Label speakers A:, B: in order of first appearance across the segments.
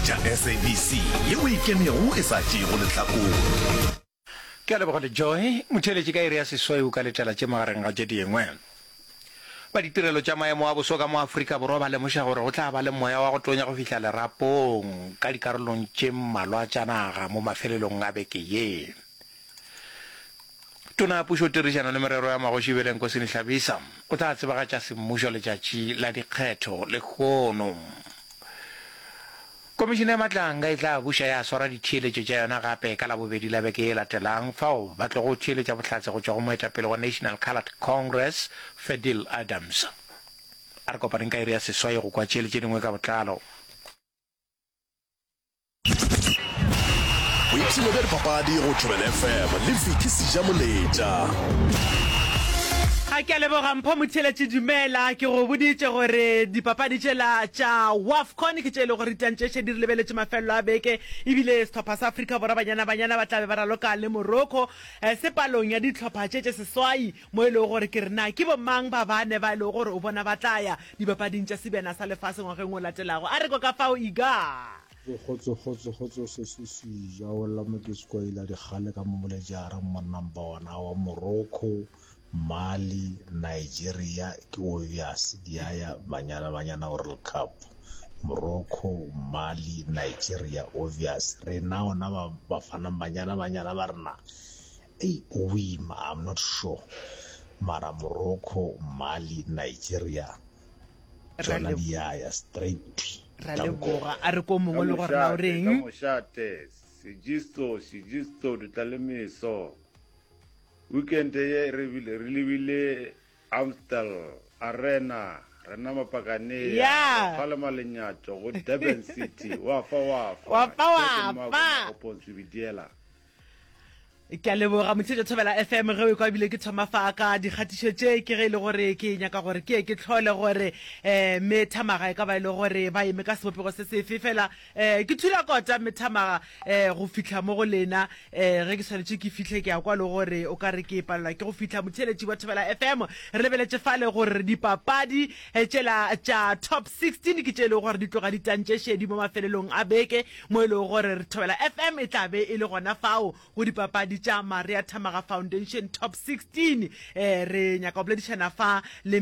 A: tša SABC yeo e kemego e sa tšego lehlakong.
B: Ke a leboga le Joy motheletši ka iri ya seswai o ka letela tše magareng ga tše dingwe ba ditirelo tša maemo a boso ka mo Afrika Borwa ba lemoša gore go tla ba le moya wa go tonya go fihla lerapong ka dikarolong tše mmalwa tša naga mo mafelelong a beke ye. Tona pušo tirišano le merero ya magoši Beleng Kosini Hlabisa o tla tsebagatša semmušo letšatši la dikgetho le kgono. Komišene ya Matlanga e tla buša ya swara ditheeletšo tša yona gape ka labobedi la beke e latelang fao ba tlo go theeletša bohlatse go tšwa go moetapele wa National Coloured Congress Fadil Adams. A re kopaneng ka iri ya seswai go kwa theeletše dingwe ka botlalo.
A: Boipshino bja dipapadi go Thobela FM le Vicky Sijamoletša.
C: Ha ke a leboga mpho motheletši dumela ke go boditše gore dipapadi tšela tša WAFCON ke tšele gore tantšetše di lebeletše mafelelo a beke ebile setlhopha sa Afrika Borwa banyana ba tla be ba raloka le Morocco sepalong ya ditlhopha tše seswai mo e le gore ke rena ke bomang ba bane ba e le gore o bona ba tlaya dipapading tša sebena sa lefase ngwageng o latelago a re ko ka fao iga
D: Khotso se ja o la mo ke skoila di gale ka mo molejara mo number 1 wa Morocco, Mali, Nigeria ke obvious diaya banyana World Cup. Morocco, Mali, Nigeria obvious. Re now na ba fana banyana ba rena. I'm not sure. Mara Morocco, Mali, Nigeria. Jona diaya straight.
C: Ra leboga a re ko mongwe le gore na o reng
E: mošate sigisto di tlalemeso weekend ye re lebile Amstel Arena rena mapakane
C: ya
E: fala malenyatso go Durban City wa fa Pontsibidela
C: ke a leboga motheletši Thobela FM ge o kwa bile ke thoma fa ka dikgatišo tše ke ge le gore ke nyaka gore ke tlhole gore methamaga e ka ba ile gore ba eme ka sebopego se sefe fela ke thula kota methamaga go fihla mo go lena ge ke swanetše ke fihle ke ya kwa le gore o ka re ke palelwa ke go fihla motheletši wa Thobela FM re lebeletše fale gore dipapadi tšela tša top 16 ke tšele gore di tloga ditantšešedi mo mafelelong a beke mo e le gore Thobela FM e tla be e le gona fao go dipapadi tša Maria Tamaga Foundation top 16 re nyaka boledišana fa le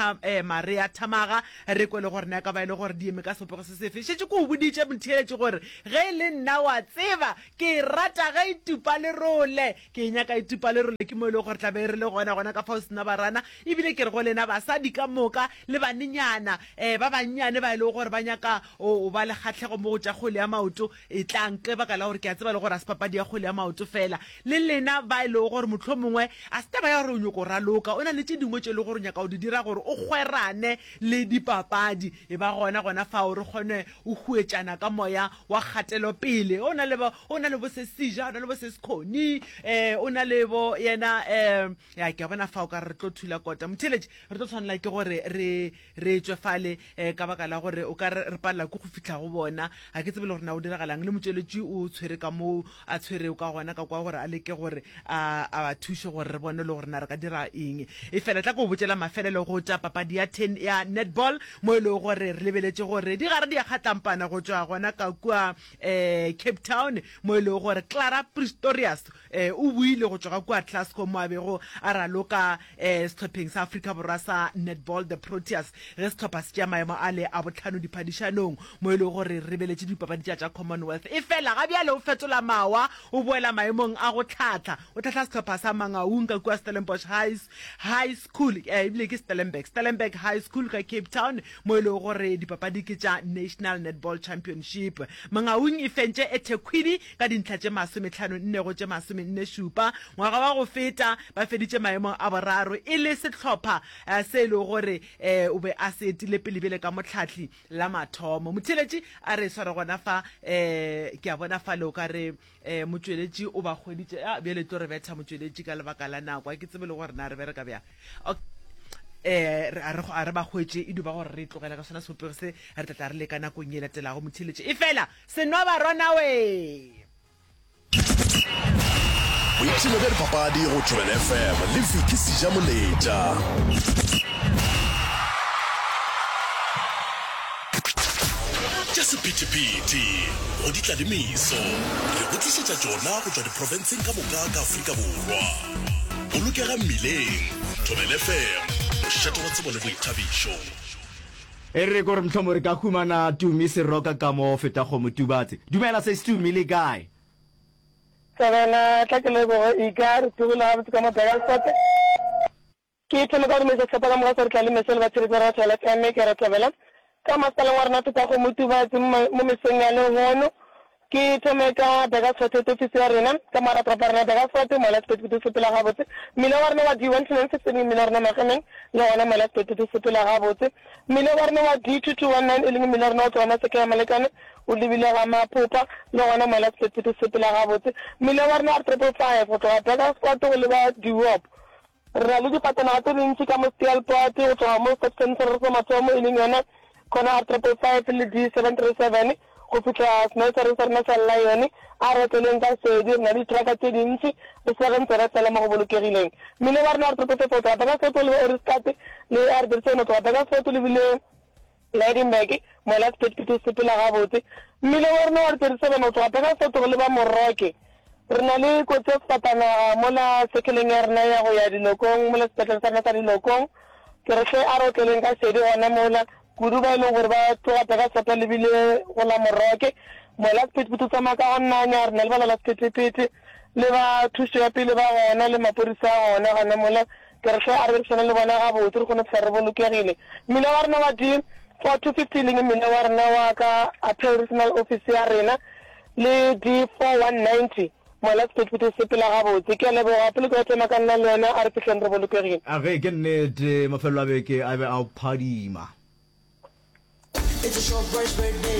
C: Maria Tamaga re kwele gore na ka ba ile gore di eme ka sepego se sefe šetše ko boditše motheletši gore ge le nna wa tseba ke rata ga itupa le role ke nyaka itupa le role ke mo ile gore tla be re le gona ka fao sena barana ebile ke re go lena basadi ka moka le banenyana ba bannyane ba ile gore ba nyaka o ba le kgatlhego mo go tša kgole ya maoto e tlanke baka la gore ke a tseba le gore a sepapadi ya kgole ya maoto fela le lena ba ile gore motho mongwe a se taba ya gore o nyoko raloka o na le tše dingwe tše le gore nyaka o di dira gore o kgwerane le dipapadi e ba gona fao re kgone o huetšana ka moya wa kgatelo pele o na le bo se Sija o na le bo se Sikhoni o na le bo yena ya ke bona fao ka re tlo thula kota motheletši re tlo tshwanela ke gore re tswe fale ka baka la gore o ka re palela go fihla go bona ga ke tsebe le gore na o diragalang le motšweletši o tshwere ka mo a tshwere ka gona ka kwa gore a leke gore a thushe gore re bone le gore na re ka dira eng e fela tla go botsela mafelelo go tša papadi ya 10 ya netball mo e le gore re lebeletše gore di gare di a kgatlampana go tšwa gona ka kua Cape Town mo e le gore Clara Pretorius o buile go tšwa kua Glasgow mo a bego a raloka setlhopheng sa Afrika Borwa sa netball the Proteas ge setlhopha se tša maemo a le a botlhano diphadišanong mo e le gore re beletše dipapadi tša Commonwealth e fela ga bjale o fetola mawa o boela maemong a go tlhatla o tlhatla setlhopha sa Mangaung ka kua Stellenbosch High School ebile ke Stellenberg High School ka Cape Town mo e le gore dipapadi ke tša National Netball Championship Mangaung e fentše eThekwini ka dintlha tše 54 go tše 47 ngwaga wa go feta ba feditše maemong a boraro e le setlhopha se le gore o be a se etile pele ka motlhatli la mathomo motheletši a re sware gona fa ke a bona fa le o ka re motsweletši o ba kgweditše bjale tlo re betha motsweletši ka lebaka la nako ke tsebe le gore na re bereka bjang a re ba hwetše e duba gore re tlogela ka sona sepopego se re tlatla re le ka nakong e latelago motheletše e fela seno ba rona we
A: Boipshino bja dipapadi go Thobela FM le Vicky Sijamoletša. Tša sephethephethe go ditladimiso re go tlisetsa tšona go tšwa diprofenseng ka moka ka Afrika Borwa. Bolokega mmileng, Thobela FM, mošate wa tsebo le boithabišo.
F: Re gore mtlhomo re ka humana Tumi Seroka ka mo feta go motubatse. Dumela se Tumi le kae?
G: Sabana tla ke le go ikare tula ka mo Bellsport. Ke tsena ka me se tsapa mo sa tlale mesel ba tsere ra tsala ka me ke ra tsabela. Ka masala wa rena tota go motubatse mo meseng ya le hono. Ke tsomeka Bellsport office ya rena ka mara properna Bellsport mo la spesific sepela ga botse. Mila wa rena wa D116 mila rena maganeng le ona mo la spesific sepela ga botse. Mila wa rena wa D2219 eleng mila rena o tsona se ke malekane o lebile ga maphopa le ona mo la spesific sepela ga botse. Mila wa rena R555 go tloga Bellsport go le ba Diop. Ra le dipatana tse dintsi ka mo steel pot o tswa mo stop center go matsomo e leng yona kona R555 le D737 go fitla sniper serna sa lion a re tseleng ka sedi na di traka tse dintsi le se tsara tsela mo go bolokegileng mine ba rena R555 ba ka tlo le rescate le R7 to ba ka tlo le bile Leidenberg mo la spesific sepela ga botse mine ba rena R37 to ba ka tlo le ba Moroke re na le kotse fatana mo la sekeleng ya rena ya go ya dilokong mo la sepetlele sa rena sa dilokong ke re se a rotleleng ka sedi ona mo la kudu ba ile gore ba tloga ka sapa le bile go la Moroke mo la spesific tsa maka ona nya re na le ba la spesific le ba thuso ya pele ba gona le maporisa ona gana mo la ke re se a re tsena le bona ga botse re gone tsare bolokegile mmele wa rena wa di 4250 le mmele wa rena wa ka operational office ya rena le D4190 mola spesific sepela ga botse ke le bo pele go tsena ka nna le yona a re fitlheng re bolokegile
F: a ge ke nnete mafelo a beke a be a phadima.
H: It's a short birthday,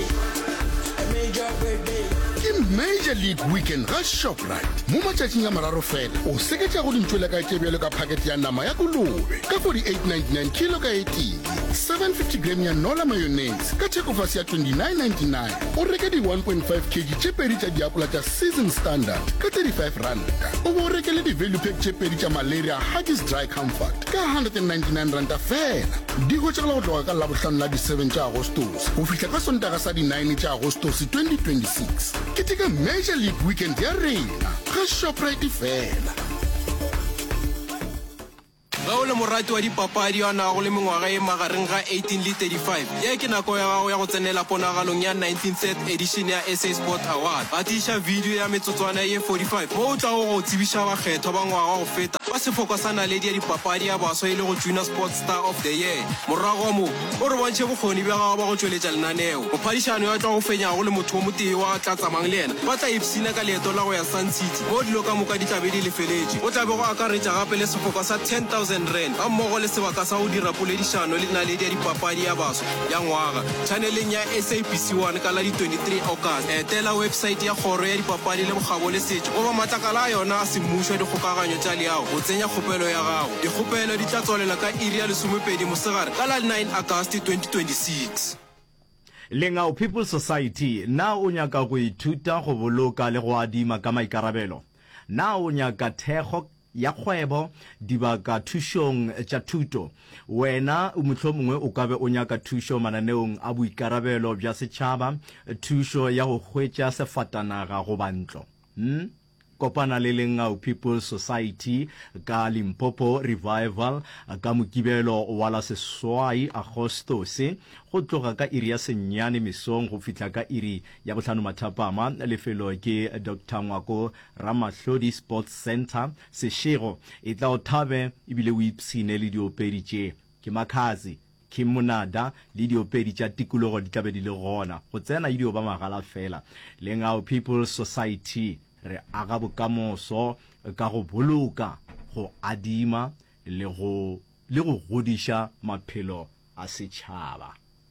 H: a major birthday.
I: Ke Major League Weekend ga Shoprite mo matšatšing a mararo fela o seketša go dintšwele ka tšebjelo ka pakete ya nama ya kolobe ka 48.99 kilo ka 18 750 gram ya nola mayonnaise ka thekofase ya 29.99 o reke di 1.5 kg tše pedi tša diapola tša season standard ka 35 ranta o bo o rekele di value pack tše pedi tša malaria Huggies dry comfort ka 199 ranta fela di hwetšagala go tloga ka labohlano la di 7 tša agostos go fihla ka sontaga sa di 9 tša agostos 2026 ke tika Major League Weekend ya rena ga Shoprite fela.
J: Ga o le morati wa dipapadi wa nago le mengwaga e magareng ga 18 le 35 ye ke nako ya gago ya go tsenela ponagalong ya 19th edition ya SA Sport Award ba tiša video ya metsotswana ye 45 mo o tla go tsebiša bakgethwa ba ngwaga go feta ba sefoko sa naledi ya dipapadi ya baswa e le go Junior Sports Star of the Year morago mo o re bontšhe bokgoni bja gago ba go tšweletša lenaneo mophadišano ya tla go fenyago le motho o motee wa tla tsamang le ena ba tla ipsina ka leeto la go ya Sun City mo dilo ka moka di tlabe di lefeletše o tlabe go akaretša gape le sefoko sa 10,000 rand ga mmogo le sebaka sa go dira poledišano le naledi ya dipapadi ya baswa ya ngwaga channeleng ya SABC 1 ka la di 23 August etela website ya kgoro ya dipapadi le bogabo le setšo go ba matlakala a yona a semmušo ya dikgokaganyo tša leago go tsenya kgopelo ya gago dikgopelo di tla tswalela ka iri ya lesomepedi mosegare ka la 9 August 2026
F: Lengao People's Society na o nyaka go ithuta go boloka le go adima ka maikarabelo na o nyaka thekgo ya kgwebo dibaka thušong tša thuto wena mohlomongwe o ka be o nyaka thušo mananeong a boikarabelo bja setšhaba thušo ya go hwetša sefatanaga go bantlo kopana le Lengao People's Society ka Limpopo Revival ka mokibelo wa la seswai Agostose go tloga ka iri ya senyane mesong go fitla ka iri ya bohlano mathapama lefelo ke Dr. Ngwako Ramahlodi Sports Center sešego e tla o thabe ebile o ipsine le diopedi tše ke makhazi ke monada le diopedi tša tikologo di tlabe di le gona go tsena idio ba magala fela Lengao People's Society re aga bokamoso ka go boloka go adima le go godiša maphelo a setšhaba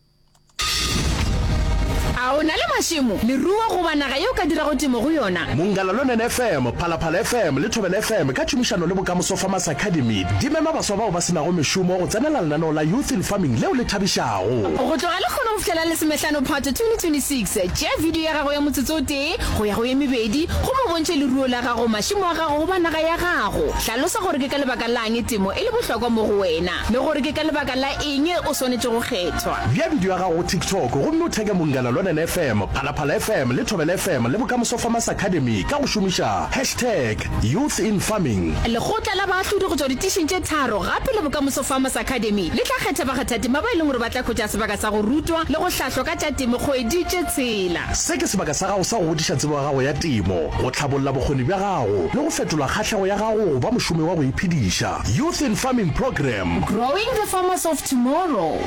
K: a o na le mašemo le rua go banaga yo ka dira go temo go yona
A: Mongalalonen FM Phalaphala FM le Thobela FM ka tšhomišano le bokamoso Farmers Academy di mema baswa bao ba senago mešomo go tsenela lenaneo la Youth in Farming leo le thabišago
K: go tloga le kgona go fitlhela le semetlano phato 2026 tšea video ya gago ya motsotso o tee go ya go ye mebedi go mo bontšhe le ruo la gago mašemo a gago go banaga ya gago hlalosa gore ke ka lebaka la eng temo e le bohlokwa mo go wena le gore ke ka lebaka la eng o swanetše go kgethwa
A: bja video ya gago TikTok gomme o theke Mongalalonen
L: Tshwanene FM, Phalaphala FM le Thobela FM le Bokamoso Farmers Academy ka go šomiša #Youth in Farming.
K: Lekgotla la baahlodi go tswa ditisheng tše tharo gape le Bokamoso Farmers Academy le tla kgetha bakgathatema ba ileng gore ba tla khotša sebaka sa go rutwa le go hlahlwa ka tša temo kgwedi tše tshela.
L: Se ke sebaka sa gago sa go godiša tsebo ya gago ya temo, go tlhabolola bokgoni bja gago le go fetola kgatlhego ya gago go ba mošomi wa go iphediša. Youth in Farming Program,
K: growing the farmers of tomorrow.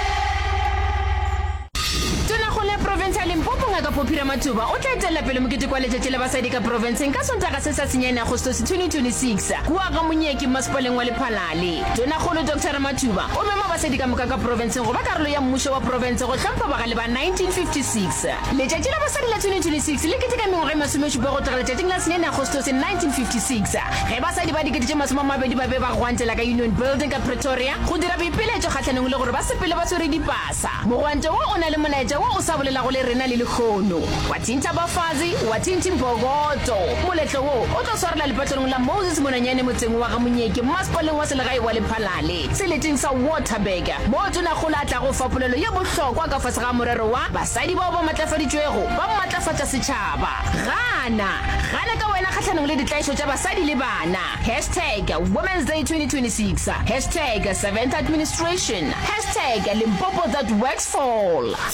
K: Province ya Limpopo ngaka Phophi Ramathuba o tla etela pele mokete kwa letšatši la basadi ka provinceng ka Sontaga se sa senyane Agostose 2026 kua ga Monyeki Masepaleng wa Lephalale. Tonakgolo Dr. Ramathuba o mema basadi ka moka ka provinceng go ba karolo ya mmušo wa province go hlompha bagale ba 1956. Letšatši la basadi la 2026 le keteka mengwaga e masomešupa go tloga letšatšing la senyane Agostose 1956 ge basadi ba dikete tše masomamabedi ba be ba gwantela ka Union Building ka Pretoria go dira boipeletšo kgatlhanong le gore ba sepele ba tshwere dipasa. Mogwanto wo o na le molaetša wo o sa bolela go le rena le lekgono wa thinta bafazi wa thinti mbogoto moletlo wo o tlo swarela lepatlong la Moses Monanyane motseng wa ga Monyeki Masepaleng wa selegae wa Lephalale seleteng sa Waterberg mo tona go latla go fapolelo ya bohlokwa ka fase ga morero wa basadi bao ba matlafaditšwego ba matlafatša setšhaba. Gana ka wena kgatlhanong le ditlaišo tša basadi le bana #Women's Day 2026 #7th Administration #Limpopo that works for all.